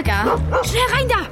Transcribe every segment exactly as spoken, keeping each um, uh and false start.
Lager. Schnell rein da!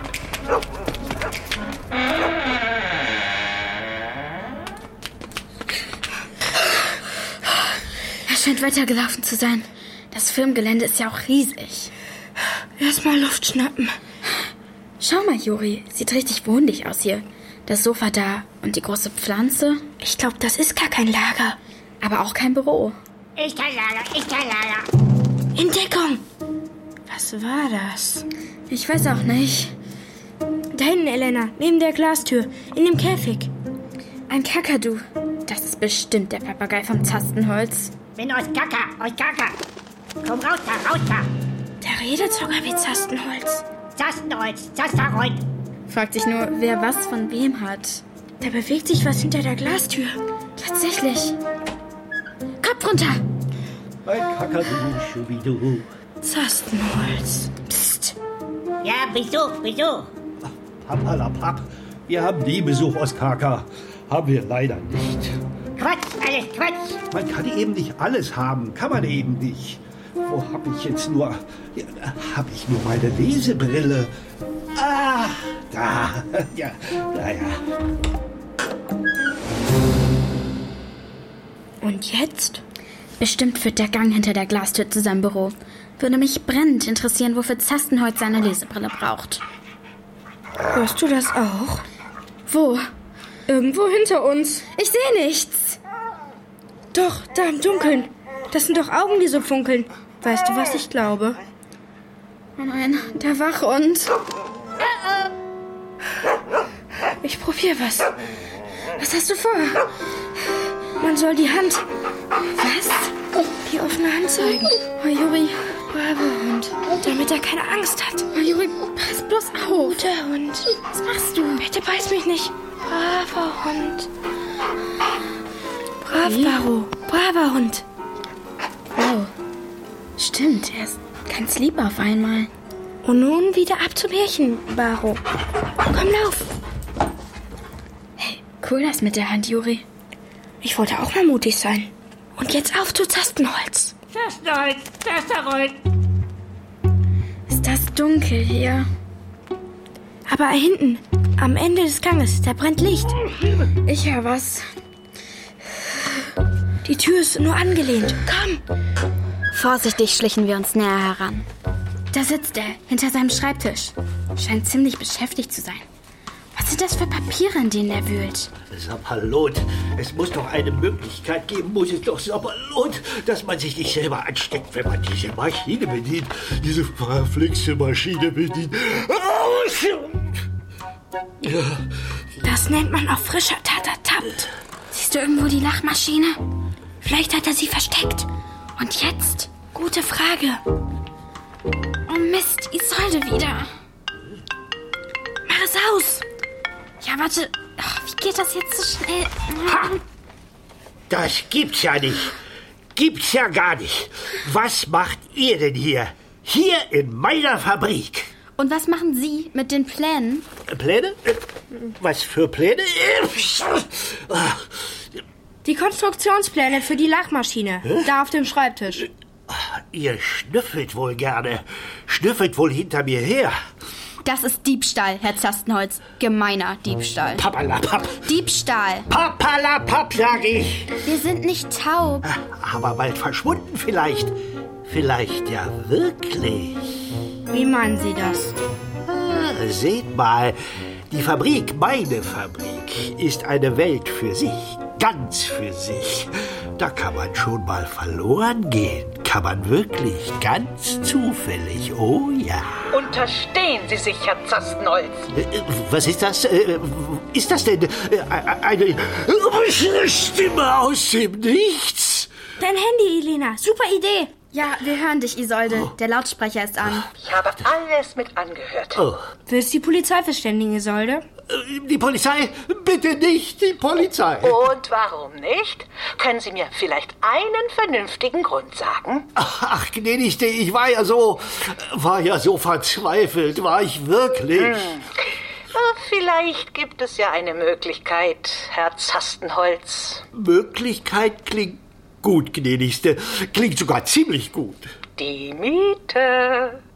Es scheint weitergelaufen zu sein. Das Firmengelände ist ja auch riesig. Erst mal Luft schnappen. Schau mal, Juri, sieht richtig wohnlich aus hier. Das Sofa da und die große Pflanze. Ich glaube, das ist gar kein Lager. Aber auch kein Büro. Ist kein Lager, ist kein Lager. Entdeckung! Was war das? Ich weiß auch nicht. Da hinten, Elena, neben der Glastür, in dem Käfig. Ein Kakadu. Das ist bestimmt der Papagei vom Zastenholz. Bin aus Kaka, aus Kaka. Komm raus da, raus da. Der redet sogar wie Zastenholz. Zastenholz, Zasterholz. Fragt sich nur, wer was von wem hat. Da bewegt sich was hinter der Glastür. Tatsächlich. Kopf runter. Ein Kakadu, Schubidu. Zastenholz. Psst. Ja, Besuch, Besuch. Papalapap. Wir haben nie Besuch aus Kaka. Haben wir leider nicht. Quatsch, alles Quatsch. Man kann eben nicht alles haben. Kann man eben nicht. Wo hab ich jetzt nur... Ja, hab ich nur meine Lesebrille? Ah, da. Ja, da, ja. Und jetzt? Bestimmt führt der Gang hinter der Glastür zu seinem Büro. Würde mich brennend interessieren, wofür Zastenholz seine Lesebrille braucht. Hörst du das auch? Wo? Irgendwo hinter uns. Ich sehe nichts. Doch, da im Dunkeln. Das sind doch Augen, die so funkeln. Weißt du, was ich glaube? Oh nein, der Wachhund. Ich probiere was. Was hast du vor? Man soll die Hand... Was? Die offene Hand zeigen. Oh, Juri. Braver Hund. Damit er keine Angst hat. Oh, Juri, pass bloß auf. Guter Hund. Was machst du? Bitte beiß mich nicht. Braver Hund. Brav, Wie? Baro. Braver Hund. Oh. Stimmt, er ist ganz lieb auf einmal. Und nun wieder ab zum Härchen, Baro. Komm, lauf. Hey, cool das mit der Hand, Juri. Ich wollte auch mal mutig sein. Und jetzt auf zu Zastenholz. Zastenholz, Zasterholz. Ist das dunkel hier? Aber hinten, am Ende des Ganges, da brennt Licht. Ich höre was. Die Tür ist nur angelehnt. Komm. Vorsichtig schlichen wir uns näher heran. Da sitzt er, hinter seinem Schreibtisch. Scheint ziemlich beschäftigt zu sein. Was sind das für Papiere, in denen er wühlt? Sapperlot, es muss doch eine Möglichkeit geben, muss es doch, Sapperlot, dass man sich nicht selber ansteckt, wenn man diese Maschine bedient. Diese verflixte Maschine bedient. Das nennt man auf frischer Tat ertappt. Siehst du irgendwo die Lachmaschine? Vielleicht hat er sie versteckt. Und jetzt? Gute Frage. Oh Mist, Isolde wieder. Mach es aus. Ja, warte. Ach, wie geht das jetzt so schnell? Ha! Das gibt's ja nicht. Gibt's ja gar nicht. Was macht ihr denn hier? Hier in meiner Fabrik. Und was machen Sie mit den Plänen? Pläne? Was für Pläne? Die Konstruktionspläne für die Lachmaschine. Hä? Da auf dem Schreibtisch. Ihr schnüffelt wohl gerne. Schnüffelt wohl hinter mir her. Das ist Diebstahl, Herr Zastenholz. Gemeiner Diebstahl. Papalapap. Diebstahl. Papalapap, sag ich. Wir sind nicht taub. Aber bald verschwunden vielleicht. Vielleicht ja wirklich. Wie meinen Sie das? Ah, seht mal, die Fabrik, meine Fabrik, ist eine Welt für sich. Ganz für sich. Da kann man schon mal verloren gehen. Kann man wirklich ganz zufällig. Oh ja. Unterstehen Sie sich, Herr Zastenholz. Äh, was ist das? Äh, ist das denn äh, eine Stimme aus dem Nichts? Dein Handy, Elena. Super Idee. Ja, wir hören dich, Isolde. Der Lautsprecher ist an. Ich habe alles mit angehört. Oh. Willst du die Polizei verständigen, Isolde? Die Polizei? Bitte nicht die Polizei. Und warum nicht? Können Sie mir vielleicht einen vernünftigen Grund sagen? Ach, gnädigste, ich war ja so, war ja so verzweifelt, war ich wirklich. Hm. Vielleicht gibt es ja eine Möglichkeit, Herr Zastenholz. Möglichkeit klingt gut, gnädigste. Klingt sogar ziemlich gut. Die Miete.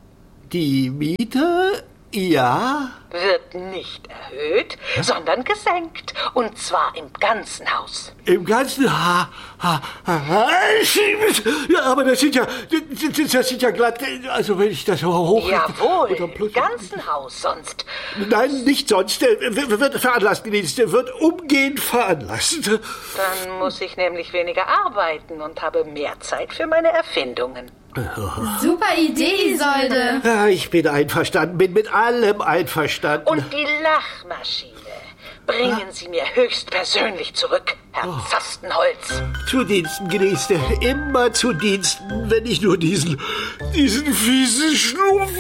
Die Miete? Ja. Wird nicht erhöht, sondern gesenkt. Und zwar im ganzen Haus. Im ganzen Ha... ha, ha, ha ja, aber das sind ja... Das, das sind ja glatt... Also wenn ich das so hoch... Jawohl, im ganzen Haus sonst. Nein, nicht sonst. Wird veranlasst, Dienste. Wird umgehend veranlasst. Dann muss ich nämlich weniger arbeiten und habe mehr Zeit für meine Erfindungen. Super Idee, Isolde. Ja, ich bin einverstanden, bin mit allem einverstanden. Und die Lachmaschine bringen Sie mir höchstpersönlich zurück, Herr oh. Zastenholz. Zu Diensten, Gnädigste. Immer zu Diensten, wenn ich nur diesen, diesen fiesen Schnupf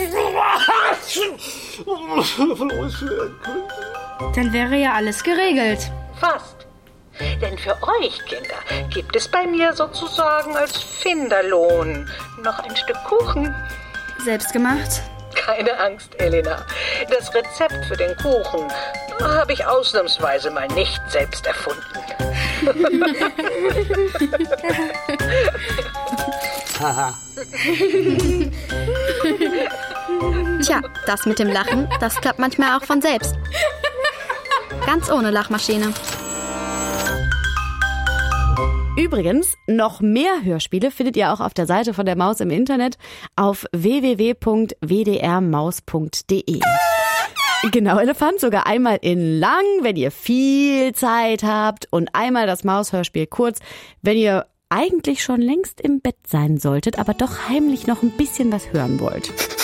loswerden könnte. Dann wäre ja alles geregelt. Fast. Denn für euch, Kinder, gibt es bei mir sozusagen als Finderlohn noch ein Stück Kuchen. Selbstgemacht? Keine Angst, Elena. Das Rezept für den Kuchen habe ich ausnahmsweise mal nicht selbst erfunden. Tja, das mit dem Lachen, das klappt manchmal auch von selbst. Ganz ohne Lachmaschine. Übrigens, noch mehr Hörspiele findet ihr auch auf der Seite von der Maus im Internet auf w w w punkt w d r maus punkt d e. Genau, Elefant, sogar einmal in lang, wenn ihr viel Zeit habt, und einmal das Maushörspiel kurz, wenn ihr eigentlich schon längst im Bett sein solltet, aber doch heimlich noch ein bisschen was hören wollt.